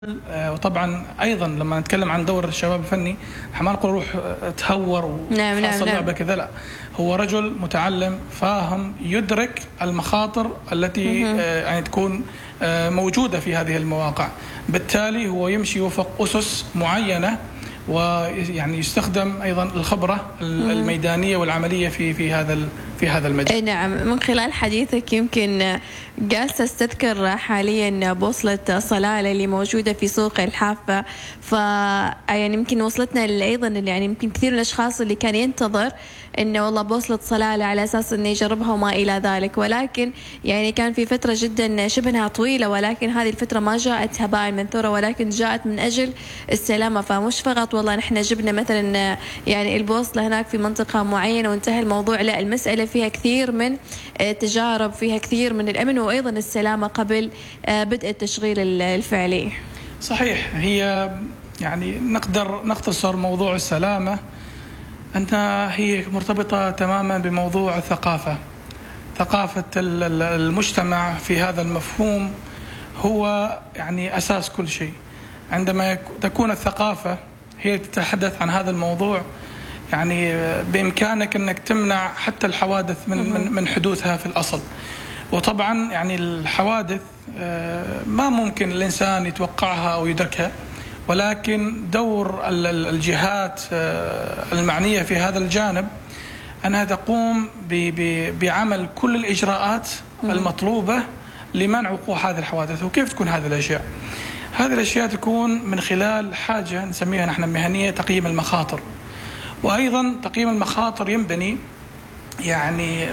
وطبعا ايضا لما نتكلم عن دور الشباب الفني احنا ما نقول روح تهور وفاصل لعبه كذا، لا، هو رجل متعلم فاهم يدرك المخاطر التي يعني تكون موجوده في هذه المواقع، بالتالي هو يمشي وفق اسس معينه، ويعني يستخدم ايضا الخبره الميدانيه والعمليه في هذا المجال. نعم، من خلال حديثك يمكن جالسه استذكر حاليا بوصله صلاله اللي موجوده في سوق الحافه، يعني يمكن وصلتنا ايضا يعني يمكن كثير من الاشخاص اللي كان ينتظر انه والله بوصله صلاله على اساس انه يجربها وما الى ذلك، ولكن يعني كان في فتره جدا شبهها طويله، ولكن هذه الفتره ما جاءت هباء منثورا، ولكن جاءت من اجل السلامه. فمش فقط والله نحن جبنا مثلا يعني البوصله هناك في منطقه معينه وانتهى الموضوع، لا، المساله فيها كثير من تجارب، فيها كثير من الامن وايضا السلامه قبل بدء التشغيل الفعلي. صحيح، هي يعني نقدر نختصر موضوع السلامه أنها هي مرتبطة تماما بموضوع الثقافة. ثقافة المجتمع في هذا المفهوم هو يعني أساس كل شيء. عندما تكون الثقافة هي تتحدث عن هذا الموضوع، يعني بإمكانك أنك تمنع حتى الحوادث من حدوثها في الأصل. وطبعا يعني الحوادث ما ممكن الإنسان يتوقعها أو يدركها، ولكن دور الجهات المعنية في هذا الجانب أنها تقوم بعمل كل الإجراءات المطلوبة لمنع وقوع هذه الحوادث. وكيف تكون هذه الأشياء؟ هذه الأشياء تكون من خلال حاجة نسميها نحن مهنية تقييم المخاطر. وأيضا تقييم المخاطر ينبني يعني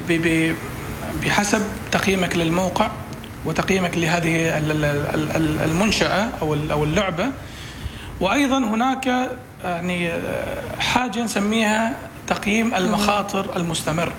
بحسب تقييمك للموقع وتقييمك لهذه المنشأة أو اللعبة. وأيضا هناك يعني حاجة نسميها تقييم المخاطر المستمر،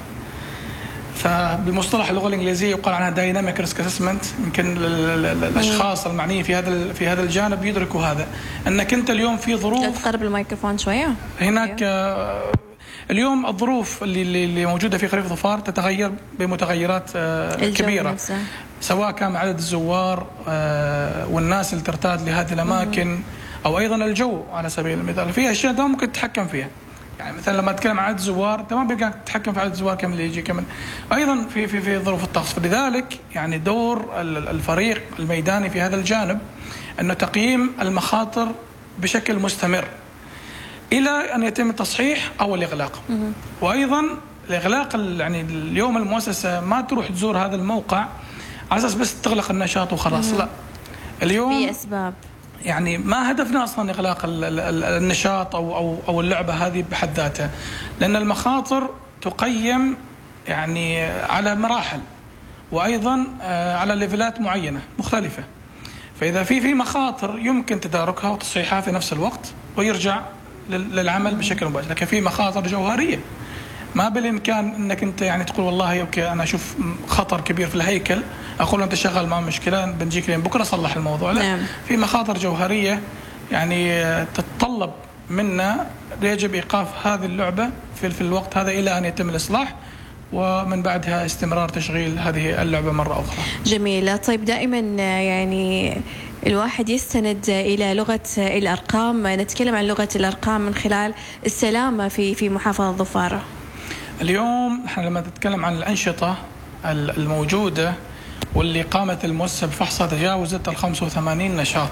فبمصطلح اللغة الإنجليزية يقال عنها دايناميك ريسك اسسمنت. يمكن الأشخاص المعنيين في هذا الجانب يدركوا هذا، أنك أنت اليوم في ظروف. تقرب الميكروفون شوية. هناك اليوم الظروف اللي موجودة في خريف ظفار تتغير بمتغيرات كبيرة، سواء كان عدد الزوار والناس اللي ترتاد لهذه الأماكن، أو أيضا الجو على سبيل المثال. في أشياء أنت ممكن تتحكم فيها، يعني مثلا لما تتكلم عن عدد الزوار أنت ما بيمكنك تتحكم في عدد الزوار كم اللي يجي كم. أيضا في ظروف الطقس. فلذلك يعني دور الفريق الميداني في هذا الجانب أنه تقييم المخاطر بشكل مستمر إلى أن يتم التصحيح أو الإغلاق. وأيضا الإغلاق، يعني اليوم المؤسسة ما تروح تزور هذا الموقع على أساس بس تغلق النشاط وخلاص، لا، اليوم في أسباب، يعني ما هدفنا أصلا إغلاق النشاط أو اللعبة هذه بحد ذاتها، لأن المخاطر تقيم يعني على مراحل، وأيضا على ليفلات معينة مختلفة. فإذا في مخاطر يمكن تداركها وتصحيحها في نفس الوقت ويرجع للعمل بشكل مباشر، لكن في مخاطر جوهرية ما بالإمكان أنك أنت يعني تقول والله أوكي أنا أشوف خطر كبير في الهيكل أقول أنت شغال ما مشكلة بنجيك لين بكرة صلح الموضوع. لا، في مخاطر جوهرية يعني تتطلب منا يجب إيقاف هذه اللعبة في الوقت هذا إلى أن يتم الإصلاح، ومن بعدها استمرار تشغيل هذه اللعبة مرة أخرى. جميلة. طيب دائما يعني الواحد يستند إلى لغة الأرقام، نتكلم عن لغة الأرقام من خلال السلامة في محافظة ظفار. اليوم نحن لما نتكلم عن الأنشطة الموجودة واللي قامت المؤسسة بفحصها تجاوزت 85 نشاط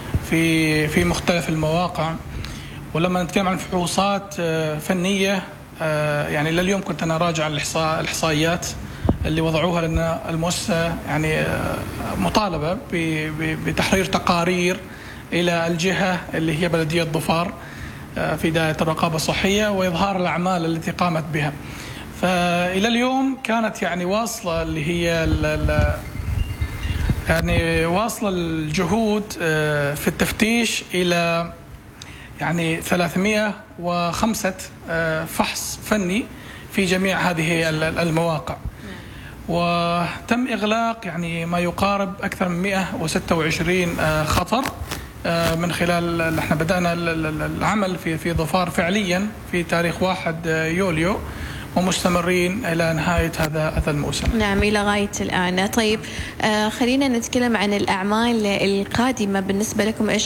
في مختلف المواقع. ولما نتكلم عن فحوصات فنية، يعني لليوم كنت أنا راجع الإحصائيات اللي وضعوها، لأن المؤسسة يعني مطالبة بتحرير تقارير إلى الجهة اللي هي بلدية ظفار في دائرة الرقابة الصحية وإظهار الأعمال التي قامت بها. فإلى اليوم كانت يعني واصلة اللي هي يعني واصلة الجهود في التفتيش إلى يعني 305 فحص فني في جميع هذه المواقع، وتم إغلاق يعني ما يقارب أكثر من 126 خطر من خلال احنا بدأنا العمل في ظفار فعليا في تاريخ 1 يوليو، ومستمرين إلى نهاية هذا الموسم. نعم، إلى غاية الآن. طيب، خلينا نتكلم عن الأعمال القادمة بالنسبة لكم. إيش